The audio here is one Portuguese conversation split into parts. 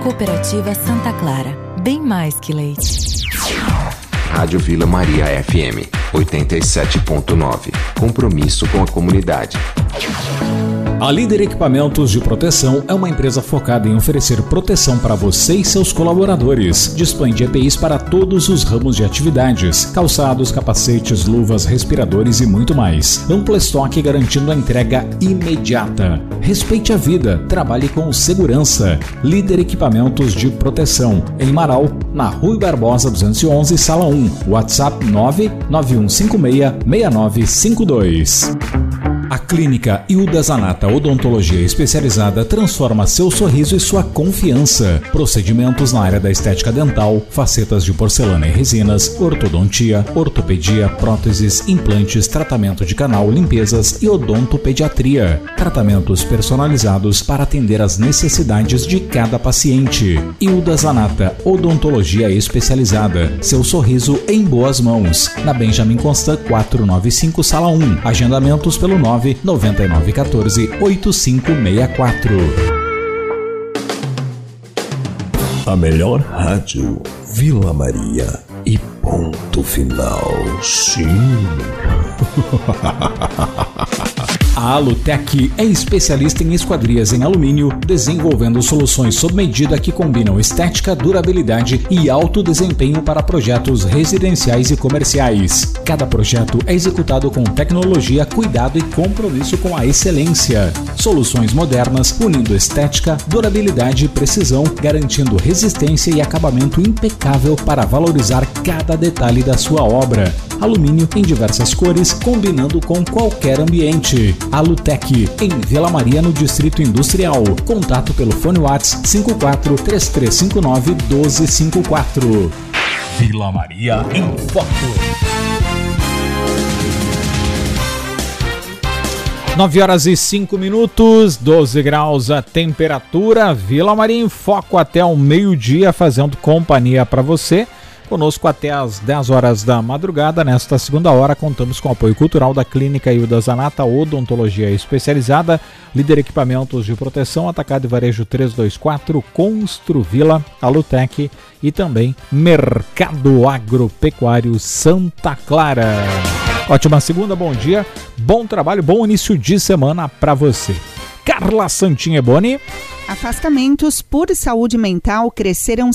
Cooperativa Santa Clara, bem mais que leite. Rádio Vila Maria FM 87.9. Compromisso com a comunidade. A Líder Equipamentos de Proteção é uma empresa focada em oferecer proteção para você e seus colaboradores. Dispõe de EPIs para todos os ramos de atividades: calçados, capacetes, luvas, respiradores e muito mais. Amplo estoque garantindo a entrega imediata. Respeite a vida, trabalhe com segurança. Líder Equipamentos de Proteção, em Marau, na Rui Barbosa 211, Sala 1. WhatsApp 991566952. A Clínica Hilda Zanata Odontologia Especializada transforma seu sorriso e sua confiança. Procedimentos na área da estética dental, facetas de porcelana e resinas, ortodontia, ortopedia, próteses, implantes, tratamento de canal, limpezas e odontopediatria. Tratamentos personalizados para atender às necessidades de cada paciente. Hilda Zanata Odontologia Especializada. Seu sorriso em boas mãos. Na Benjamin Constant 495, Sala 1. Agendamentos pelo 99914-8564. A melhor rádio, Vila Maria. E ponto final. Sim. A Alutec é especialista em esquadrias em alumínio, desenvolvendo soluções sob medida que combinam estética, durabilidade e alto desempenho para projetos residenciais e comerciais. Cada projeto é executado com tecnologia, cuidado e compromisso com a excelência. Soluções modernas, unindo estética, durabilidade e precisão, garantindo resistência e acabamento impecável para valorizar cada detalhe da sua obra. Alumínio em diversas cores, combinando com qualquer ambiente. Alutec, em Vila Maria, no Distrito Industrial. Contato pelo fone WhatsApp 54-3359-1254. Vila Maria em Foco. 9h05, 12 graus a temperatura. Vila Maria em Foco até o meio-dia, fazendo companhia para você. Conosco até às 10 horas da madrugada. Nesta segunda hora, contamos com o apoio cultural da Clínica Hilda Zanata Odontologia Especializada, Líder Equipamentos de Proteção, Atacado e Varejo 324, Construvila, Alutec e também Mercado Agropecuário Santa Clara. Ótima segunda, bom dia, bom trabalho, bom início de semana para você. Carla Santinha Boni. Afastamentos por saúde mental cresceram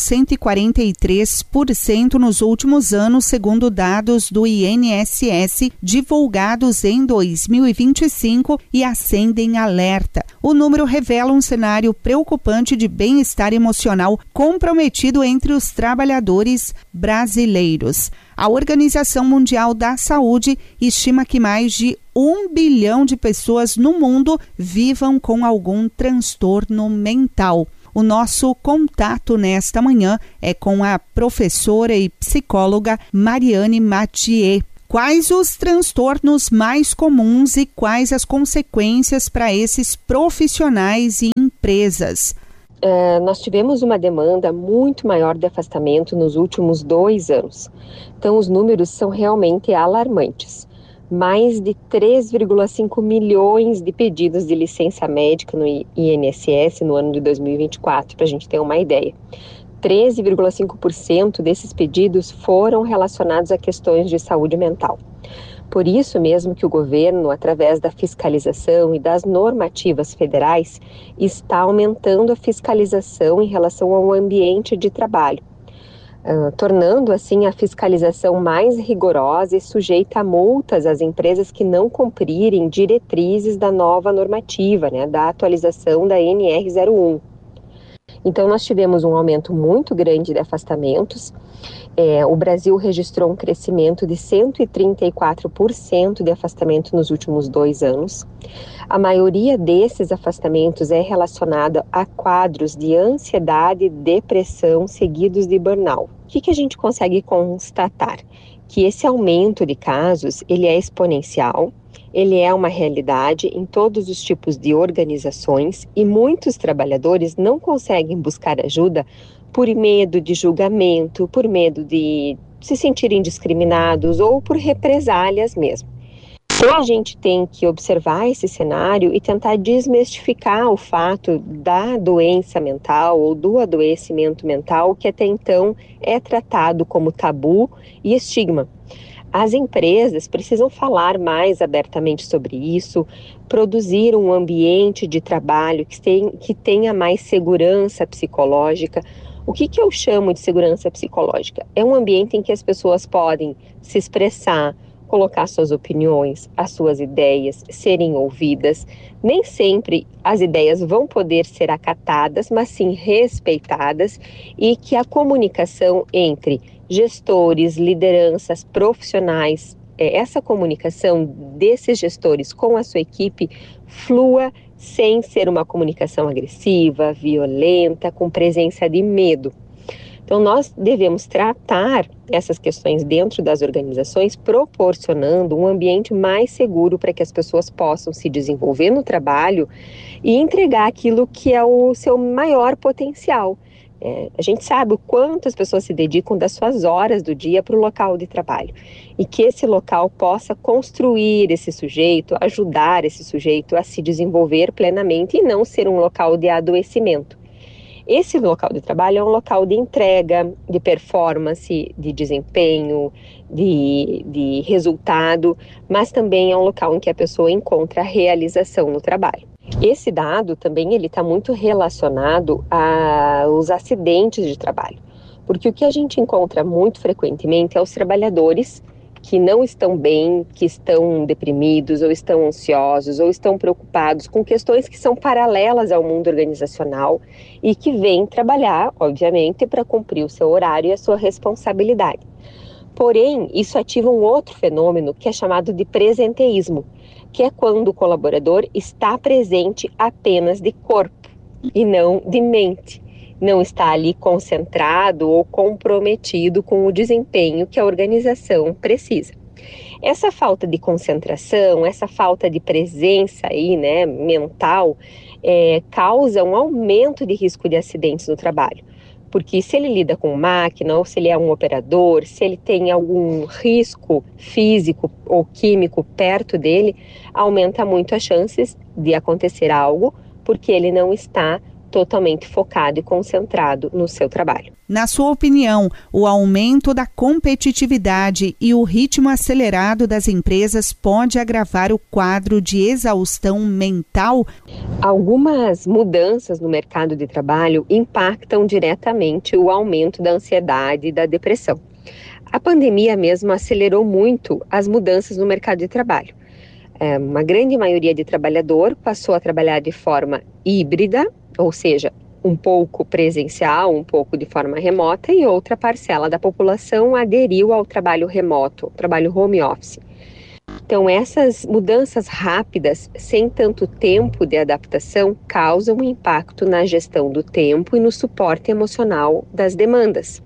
143% nos últimos anos, segundo dados do INSS divulgados em 2025 e acendem alerta. O número revela um cenário preocupante de bem-estar emocional comprometido entre os trabalhadores brasileiros. A Organização Mundial da Saúde estima que mais de 1 bilhão de pessoas no mundo vivam com algum transtorno mental. O nosso contato nesta manhã é com a professora e psicóloga Mariane Mathieu. Quais os transtornos mais comuns e quais as consequências para esses profissionais e empresas? Nós tivemos uma demanda muito maior de afastamento nos últimos 2 anos. Então, os números são realmente alarmantes. Mais de 3,5 milhões de pedidos de licença médica no INSS no ano de 2024, para a gente ter uma ideia. 13,5% desses pedidos foram relacionados a questões de saúde mental. Por isso mesmo que o governo, através da fiscalização e das normativas federais, está aumentando a fiscalização em relação ao ambiente de trabalho, tornando assim a fiscalização mais rigorosa e sujeita a multas às empresas que não cumprirem diretrizes da nova normativa, da atualização da NR01. Então, nós tivemos um aumento muito grande de afastamentos. O Brasil registrou um crescimento de 134% de afastamento nos últimos 2 anos. A maioria desses afastamentos é relacionada a quadros de ansiedade e depressão seguidos de burnout. O que a gente consegue constatar? Que esse aumento de casos, ele é exponencial. Ele é uma realidade em todos os tipos de organizações e muitos trabalhadores não conseguem buscar ajuda por medo de julgamento, por medo de se sentirem discriminados ou por represálias mesmo. Então a gente tem que observar esse cenário e tentar desmistificar o fato da doença mental ou do adoecimento mental, que até então é tratado como tabu e estigma. As empresas precisam falar mais abertamente sobre isso, produzir um ambiente de trabalho que tenha mais segurança psicológica. O que eu chamo de segurança psicológica? É um ambiente em que as pessoas podem se expressar, colocar suas opiniões, as suas ideias, serem ouvidas. Nem sempre as ideias vão poder ser acatadas, mas sim respeitadas, e que a comunicação entre gestores, lideranças, profissionais, essa comunicação desses gestores com a sua equipe flua sem ser uma comunicação agressiva, violenta, com presença de medo. Então, nós devemos tratar essas questões dentro das organizações, proporcionando um ambiente mais seguro para que as pessoas possam se desenvolver no trabalho e entregar aquilo que é o seu maior potencial. A gente sabe o quanto as pessoas se dedicam das suas horas do dia para o local de trabalho, e que esse local possa construir esse sujeito, ajudar esse sujeito a se desenvolver plenamente e não ser um local de adoecimento. Esse local de trabalho é um local de entrega, de performance, de desempenho, de resultado, mas também é um local em que a pessoa encontra realização no trabalho. Esse dado também ele está muito relacionado aos acidentes de trabalho, porque o que a gente encontra muito frequentemente é os trabalhadores que não estão bem, que estão deprimidos, ou estão ansiosos, ou estão preocupados com questões que são paralelas ao mundo organizacional e que vêm trabalhar, obviamente, para cumprir o seu horário e a sua responsabilidade. Porém, isso ativa um outro fenômeno que é chamado de presenteísmo, que é quando o colaborador está presente apenas de corpo e não de mente. Não está ali concentrado ou comprometido com o desempenho que a organização precisa. Essa falta de concentração, essa falta de presença aí, mental, causa um aumento de risco de acidentes no trabalho. Porque se ele lida com máquina, ou se ele é um operador, se ele tem algum risco físico ou químico perto dele, aumenta muito as chances de acontecer algo, porque ele não está totalmente focado e concentrado no seu trabalho. Na sua opinião, o aumento da competitividade e o ritmo acelerado das empresas pode agravar o quadro de exaustão mental? Algumas mudanças no mercado de trabalho impactam diretamente o aumento da ansiedade e da depressão. A pandemia mesmo acelerou muito as mudanças no mercado de trabalho. Uma grande maioria de trabalhador passou a trabalhar de forma híbrida, ou seja, um pouco presencial, um pouco de forma remota, e outra parcela da população aderiu ao trabalho remoto, trabalho home office. Então, essas mudanças rápidas, sem tanto tempo de adaptação, causam um impacto na gestão do tempo e no suporte emocional das demandas.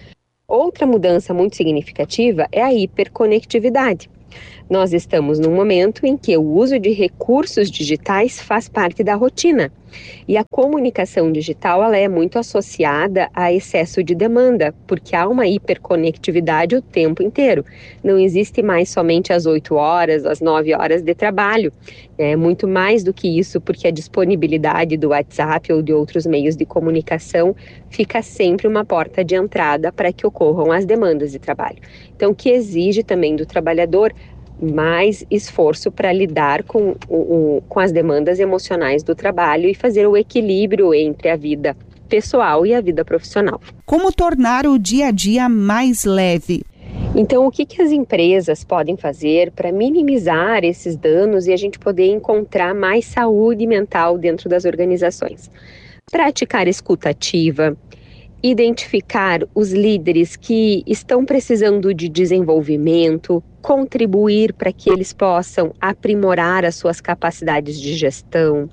Outra mudança muito significativa é a hiperconectividade. Nós estamos num momento em que o uso de recursos digitais faz parte da rotina. E a comunicação digital ela é muito associada a excesso de demanda, porque há uma hiperconectividade o tempo inteiro. Não existe mais somente as 8 horas, as 9 horas de trabalho. É muito mais do que isso, porque a disponibilidade do WhatsApp ou de outros meios de comunicação fica sempre uma porta de entrada para que ocorram as demandas de trabalho. Então, que exige também do trabalhador mais esforço para lidar com as demandas emocionais do trabalho e fazer o equilíbrio entre a vida pessoal e a vida profissional. Como tornar o dia a dia mais leve? Então, o que as empresas podem fazer para minimizar esses danos e a gente poder encontrar mais saúde mental dentro das organizações? Praticar escuta ativa, identificar os líderes que estão precisando de desenvolvimento, contribuir para que eles possam aprimorar as suas capacidades de gestão,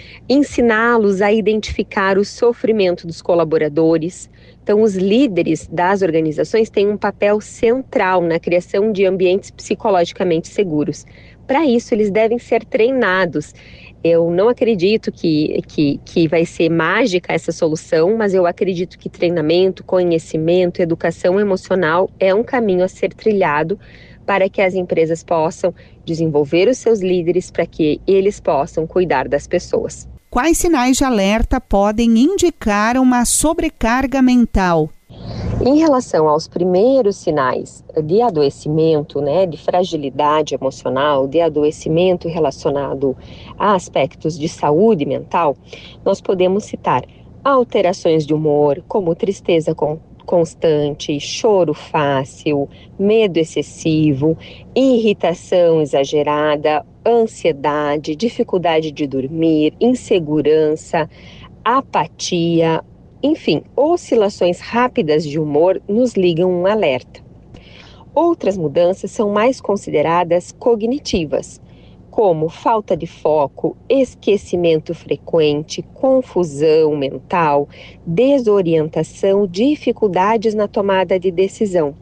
ensiná-los a identificar o sofrimento dos colaboradores. Então, os líderes das organizações têm um papel central na criação de ambientes psicologicamente seguros. Para isso, eles devem ser treinados. Eu não acredito que vai ser mágica essa solução, mas eu acredito que treinamento, conhecimento, educação emocional é um caminho a ser trilhado para que as empresas possam desenvolver os seus líderes para que eles possam cuidar das pessoas. Quais sinais de alerta podem indicar uma sobrecarga mental? Em relação aos primeiros sinais de adoecimento, de fragilidade emocional, de adoecimento relacionado a aspectos de saúde mental, nós podemos citar alterações de humor, como tristeza constante, choro fácil, medo excessivo, irritação exagerada, ansiedade, dificuldade de dormir, insegurança, apatia. Enfim, oscilações rápidas de humor nos ligam um alerta. Outras mudanças são mais consideradas cognitivas, como falta de foco, esquecimento frequente, confusão mental, desorientação, dificuldades na tomada de decisão.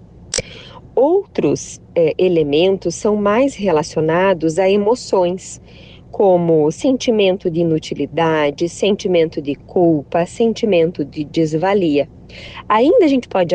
Outros elementos são mais relacionados a emoções, como sentimento de inutilidade, sentimento de culpa, sentimento de desvalia. Ainda a gente pode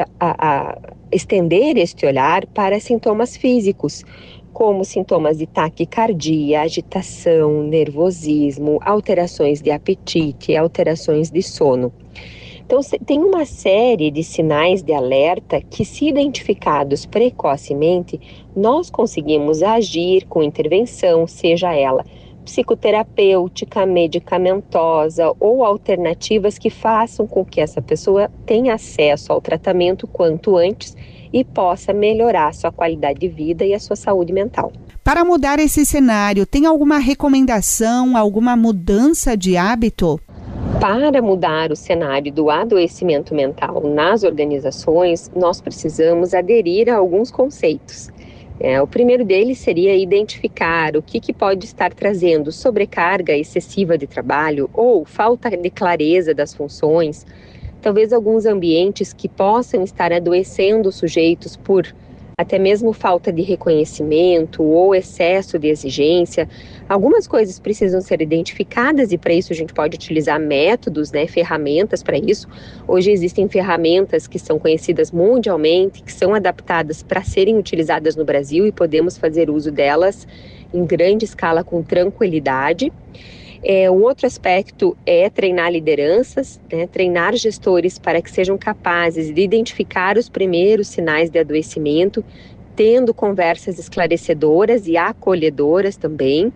estender este olhar para sintomas físicos, como sintomas de taquicardia, agitação, nervosismo, alterações de apetite, alterações de sono. Então, tem uma série de sinais de alerta que, se identificados precocemente, nós conseguimos agir com intervenção, seja ela psicoterapêutica, medicamentosa ou alternativas que façam com que essa pessoa tenha acesso ao tratamento quanto antes e possa melhorar a sua qualidade de vida e a sua saúde mental. Para mudar esse cenário, tem alguma recomendação, alguma mudança de hábito? Para mudar o cenário do adoecimento mental nas organizações, nós precisamos aderir a alguns conceitos. O primeiro deles seria identificar o que pode estar trazendo sobrecarga excessiva de trabalho ou falta de clareza das funções, talvez alguns ambientes que possam estar adoecendo os sujeitos por até mesmo falta de reconhecimento ou excesso de exigência. Algumas coisas precisam ser identificadas e para isso a gente pode utilizar métodos, ferramentas para isso. Hoje existem ferramentas que são conhecidas mundialmente, que são adaptadas para serem utilizadas no Brasil e podemos fazer uso delas em grande escala com tranquilidade. Um outro aspecto é treinar lideranças, treinar gestores para que sejam capazes de identificar os primeiros sinais de adoecimento, tendo conversas esclarecedoras e acolhedoras também,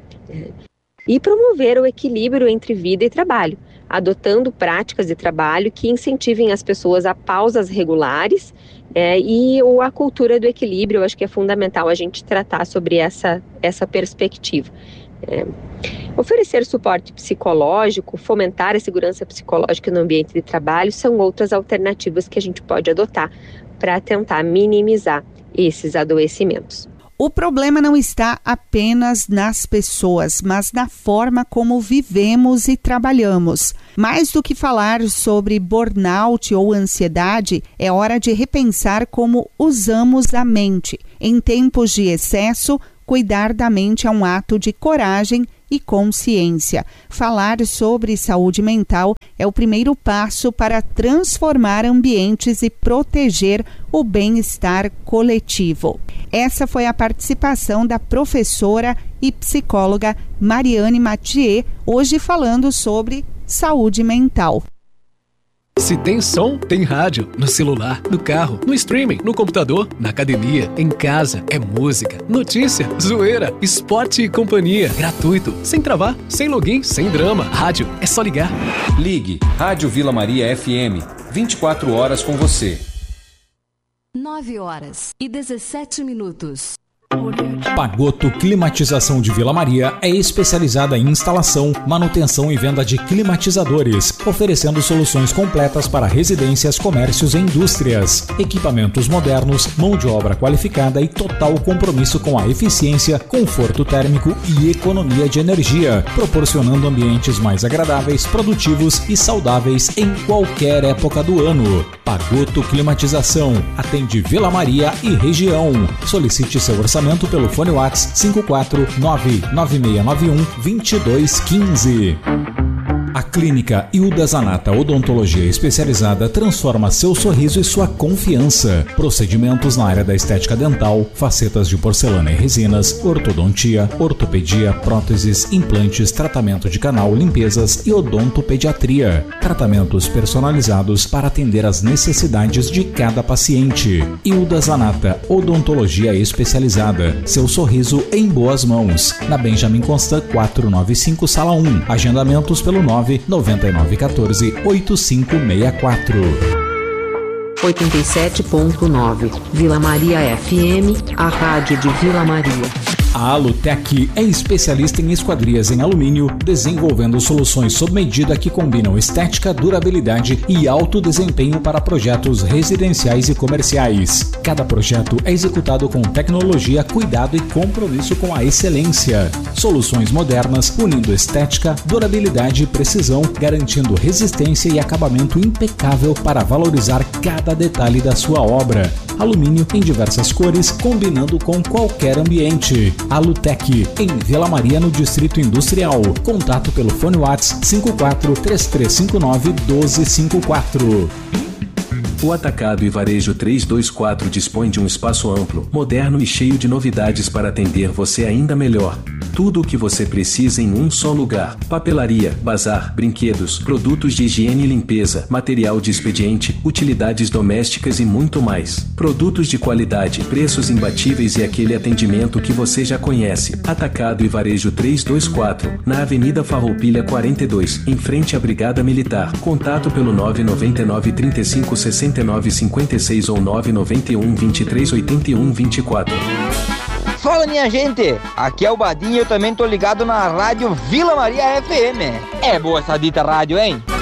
e promover o equilíbrio entre vida e trabalho, adotando práticas de trabalho que incentivem as pessoas a pausas regulares e a cultura do equilíbrio. Eu acho que é fundamental a gente tratar sobre essa perspectiva. Oferecer suporte psicológico, fomentar a segurança psicológica no ambiente de trabalho são outras alternativas que a gente pode adotar para tentar minimizar esses adoecimentos. O problema não está apenas nas pessoas, mas na forma como vivemos e trabalhamos. Mais do que falar sobre burnout ou ansiedade, é hora de repensar como usamos a mente. Em tempos de excesso, cuidar da mente é um ato de coragem e consciência. Falar sobre saúde mental é o primeiro passo para transformar ambientes e proteger o bem-estar coletivo. Essa foi a participação da professora e psicóloga Mariane Mathieu, hoje falando sobre saúde mental. Se tem som, tem rádio. No celular, no carro, no streaming, no computador, na academia, em casa. É música, notícia, zoeira, esporte e companhia. Gratuito, sem travar, sem login, sem drama. Rádio, é só ligar. Ligue Rádio Vila Maria FM. 24 horas com você. 9h17. Pagotto Climatização de Vila Maria é especializada em instalação, manutenção e venda de climatizadores, oferecendo soluções completas para residências, comércios e indústrias. Equipamentos modernos, mão de obra qualificada e total compromisso com a eficiência, conforto térmico e economia de energia, proporcionando ambientes mais agradáveis, produtivos e saudáveis em qualquer época do ano. Pagotto Climatização atende Vila Maria e região. Solicite seu orçamento pelo fone WhatsApp 549-9691-2215. A clínica Hilda Zanata Odontologia Especializada transforma seu sorriso e sua confiança. Procedimentos na área da estética dental, facetas de porcelana e resinas, ortodontia, ortopedia, próteses, implantes, tratamento de canal, limpezas e odontopediatria. Tratamentos personalizados para atender às necessidades de cada paciente. Hilda Zanata Odontologia Especializada. Seu sorriso em boas mãos. Na Benjamin Constant 495, Sala 1. Agendamentos pelo 99914-8564. 87.9 Vila Maria FM, a rádio de Vila Maria. A Alutec é especialista em esquadrias em alumínio, desenvolvendo soluções sob medida que combinam estética, durabilidade e alto desempenho para projetos residenciais e comerciais. Cada projeto é executado com tecnologia, cuidado e compromisso com a excelência. Soluções modernas, unindo estética, durabilidade e precisão, garantindo resistência e acabamento impecável para valorizar cada detalhe da sua obra. Alumínio em diversas cores, combinando com qualquer ambiente. Alutec, em Vila Maria, no Distrito Industrial. Contato pelo fone WhatsApp 54 3359 1254. O Atacado e Varejo 324 dispõe de um espaço amplo, moderno e cheio de novidades para atender você ainda melhor. Tudo o que você precisa em um só lugar: papelaria, bazar, brinquedos, produtos de higiene e limpeza, material de expediente, utilidades domésticas e muito mais. Produtos de qualidade, preços imbatíveis e aquele atendimento que você já conhece. Atacado e Varejo 324, na Avenida Farroupilha 42, em frente à Brigada Militar. Contato pelo 999 35 69 56 ou 991 23 81 24. Fala, minha gente, aqui é o Badinho, eu também tô ligado na rádio Vila Maria FM. É boa essa dita rádio, hein?